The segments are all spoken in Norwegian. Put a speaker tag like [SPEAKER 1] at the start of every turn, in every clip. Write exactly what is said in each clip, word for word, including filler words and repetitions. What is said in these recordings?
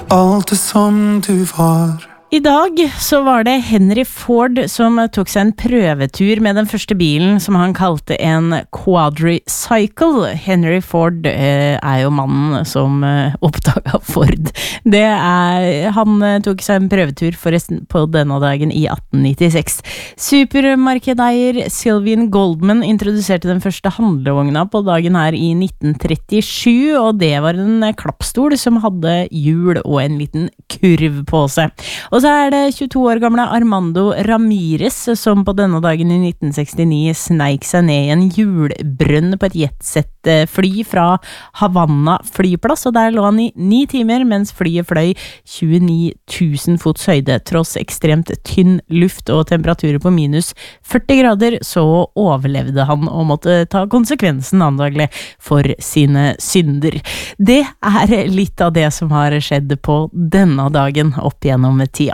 [SPEAKER 1] allt det som du var.
[SPEAKER 2] I dag så var det Henry Ford som tok seg en prøvetur med den første bilen som han kalte en quadricycle. Henry Ford eh, er jo mannen som eh, oppdaget Ford. Det er, han eh, tok seg en prøvetur forresten på denne dagen i atten nittiseks. Supermarkedeier Sylvian Goldman introduserte den første handlevogna på dagen her i nitten trettisju, og det var en klappstol som hadde hjul og en liten kurv på seg. Og så er det tjueto år gamle Armando Ramirez som på denne dagen i nitten sekstini sneik seg ned i en hjulbrønn på et jetset-fly fra Havanna flyplass, og der lå han i ni timer mens flyet fløy tjueni tusen fots høyde. Tross ekstremt tynn luft og temperaturer på minus førti grader, så overlevde han og måtte ta konsekvensen antagelig for sine synder. Det er litt av det som har skjedd på denne dagen opp gjennom tida.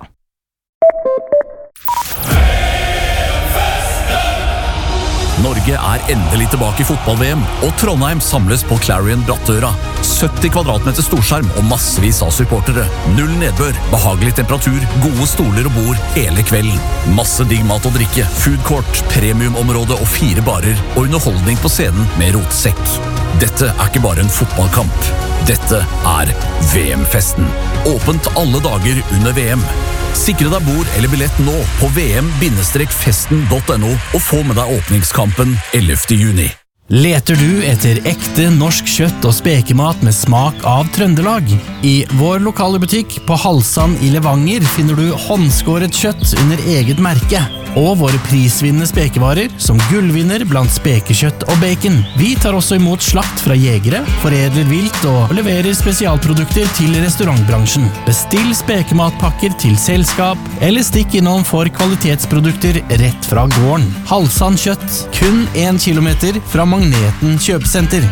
[SPEAKER 3] Norge er endelig tilbake i fotball-V M, og Trondheim samles på Clarion Brattøra. sytti kvadratmeter storskjerm og massevis av supportere. Null nedbør, behagelig temperatur, gode stoler og bord hele kvelden. Masse digg mat og drikke, food court, premiumområde og fire barer, og underholdning på scenen med rotsekk. Dette er ikke bare en fotballkamp. Dette er V M-festen. Åpent alle dager under V M. Sikre deg bord eller billett nå på v m festen punktum n o og få med deg åpningskampen ellevte juni.
[SPEAKER 4] Leter du etter ekte norsk kjøtt og spekemat med smak av Trøndelag? I vår lokale butikk på Halsan i Levanger finner du håndskåret kjøtt under eget merke, og våre prisvinnende spekevarer som gullvinner blant spekekjøtt og bacon. Vi tar også imot slakt fra jegere, foredler vilt og leverer spesialprodukter til restaurantbransjen. Bestill spekematpakker til selskap, eller stikk innom for kvalitetsprodukter rett fra gården. Halsan kjøtt, kun en kilometer fra Magneten kjøpesenter.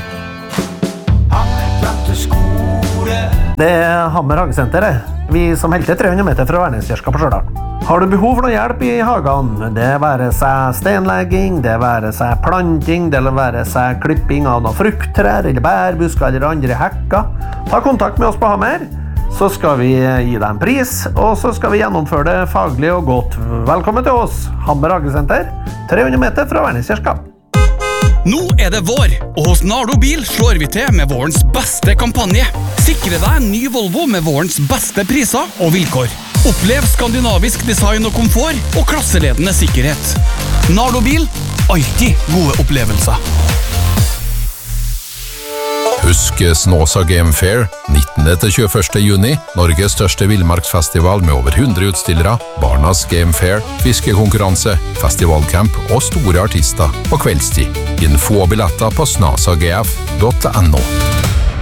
[SPEAKER 5] Det er Hammer Hagesenter, vi som helter tre hundre meter fra Værneskirka på Stjørdal. Har du behov for noe hjelp i hagen? Det være seg stenlegging, det være seg planting, det være seg klipping av noen frukttrær, eller bærbusker eller andre hekker. Ta kontakt med oss på Hammer, så skal vi gi deg en pris, og så skal vi gjennomføre det faglig og godt. Velkommen til oss, Hammer Hagesenter, tre hundre meter fra Værneskirka.
[SPEAKER 6] Nå er det vår, og hos Nardo Bil slår vi til med vårens beste kampanje. Sikre deg en ny Volvo med vårens beste priser og vilkår. Opplev skandinavisk design og komfort og klasseledende sikkerhet. Nardo Bil, alltid gode opplevelser.
[SPEAKER 7] Husk Snåsa Game Fair, nittende til tjueførste juni, Norges største villmarksfestival med over hundre utstillere, Barnas Game Fair, fiskekonkurranse, festivalcamp og store artister på kveldstid. Info og billetter på snasagf punktum n o.